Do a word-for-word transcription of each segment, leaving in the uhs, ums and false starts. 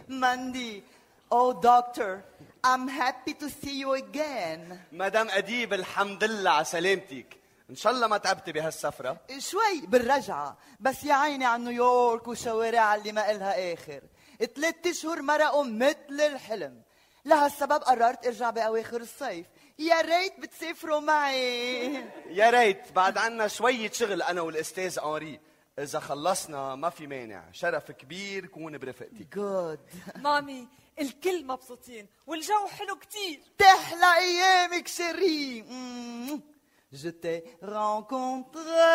Mandy. Oh, doctor, I'm happy to see you again. مدام أديب الحمد لله على سلامتك. إن شاء الله ما تعبتي بهالسفرة. شوي بالرجعة، بس يا عيني عن نيويورك وشوارعها اللي ما إلها آخر. ثلاث أشهر مرقوا مثل الحلم. لهالسبب قررت ارجع بأواخر الصيف. يا ريت بتسافروا معي. يا ريت، بعد عنا شوية شغل أنا والأستاذ أنري. إذا خلصنا ما في مانع، شرف كبير كون برفقتك. جود. مامي الكل مبسوطين والجو حلو كتير. تحلى أيامك شيري. Je t'ai rencontré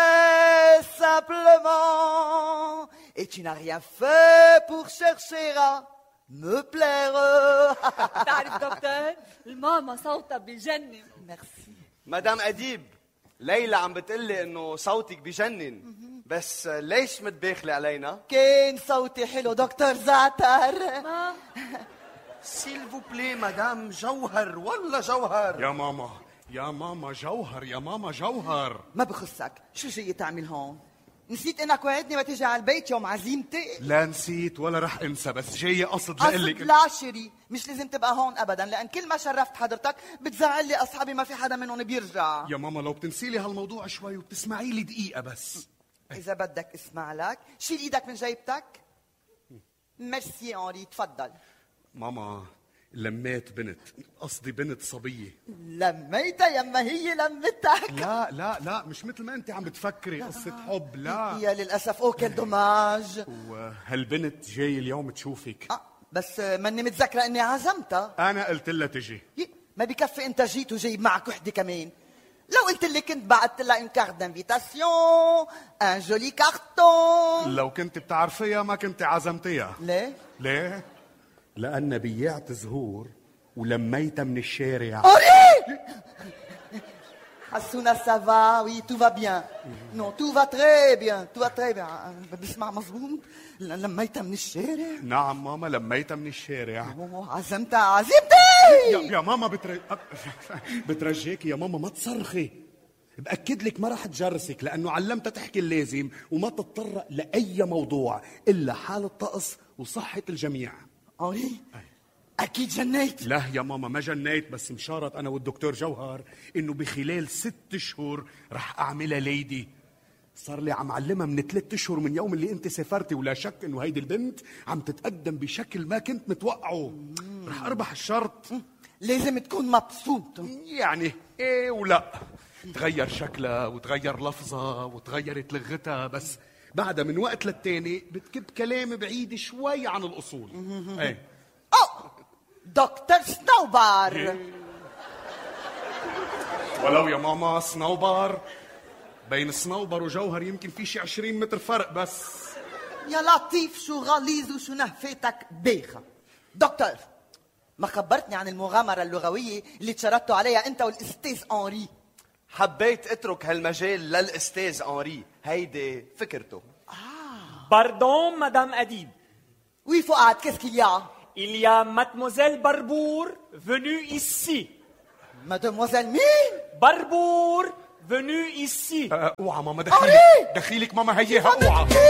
simplement et tu n'as rien fait pour chercher à me plaire. تعرف دكتور الماما صوتها بجنن. Merci. مدام أديب، ليلى عم بتقلي إنه صوتك بجنن، بس ليش متباخلة علينا؟ كان صوتي حلو دكتور زعتر. ما سيل فو بلي مدام جوهر والله جوهر. يا ماما يا ماما جوهر، يا ماما جوهر. ما بخصك، شو جاي تعمل هون؟ نسيت انك وعدني وتيجي على البيت يوم عزيمتي؟ لا نسيت ولا رح انسى، بس جاي قصد قصد لقلك. لا شيري، مش لازم تبقى هون ابدا، لان كل ما شرفت حضرتك بتزعل لي اصحابي ما في حدا منهم بيرجع. يا ماما لو بتنسي لي هالموضوع شوي وبتسمعي لي دقيقة بس. اذا بدك اسمع لك، شيل ايدك من جيبتك. ميرسي أنري، تفضل. ماما لميت بنت، قصدي بنت صبية. لميتها يما هي لمتك. لا لا لا، مش مثل ما انت عم بتفكري قصة حب، لا. يا للأسف، اوكي دوماج. وهالبنت جاي اليوم تشوفك. أه بس ماني متذكرة اني عزمتها. انا قلت لها تجي. ما بكفي انت جيت وجايب معك وحدة كمان. لو قلت لي كنت بعت لها ان كارت دانفيتاسيون، ان جولي كارتون. لو كنت بتعرفيها ما كنت عزمتيها. ليه؟ ليه؟ لأن بيعت زهور ولميتها من الشارع. أوري! حسونا سافا، وي تو فا بيان. نو تو فا تري بيان، تو فا تري بيان. بسمع مظبوط؟ لميتها من الشارع؟ نعم ماما لميتها من الشارع. أوه، عزمتها عزمتي. يا, يا ماما بتر... بترجيكي يا ماما ما تصرخي. بأكد لك ما رح تجرسك، لأنه علمتها تحكي اللازم وما تتطرق لأي موضوع إلا حال الطقس وصحة الجميع. أوري؟ أكيد جنيت. لا يا ماما ما جنيت، بس مشارط أنا والدكتور جوهر إنه بخلال ست شهور رح أعملها ليدي. صار لي عم علمها من ثلاث أشهر من يوم اللي أنت سافرتي، ولا شك إنه هيدي البنت عم تتقدم بشكل ما كنت متوقعه. رح أربح الشرط. لازم تكون مبسوط. يعني إيه ولا. تغير شكلها وتغير لفظها وتغيرت لغتها، بس بعدها من وقت للتاني بتكب كلام بعيد شوي عن الأصول. ايه أوه، دكتور صنوبر. ولو يا ماما صنوبر، بين صنوبر وجوهر يمكن في شي عشرين متر فرق بس. يا لطيف، شو غليظ وشو نهفتك بايخة. دكتور، ما خبرتني عن المغامرة اللغوية اللي تشردتوا عليها أنت والأستاذ أنري. حبيت اترك هالمجال للأستاذ أنري، هيدي فكرته. Pardon, Madame Adib. Oui, Fouad, qu'est-ce qu'il y a? Il y a Mademoiselle Barbour venue ici. Mademoiselle مين؟ Barbour venue ici. اوعى ماما دخيلك، دخيلك ماما هيها اوعى.